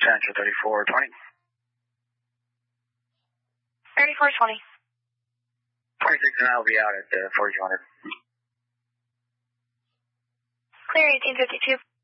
Central 3420. 3420. 26 and I will be out at 4200. Clear 1852.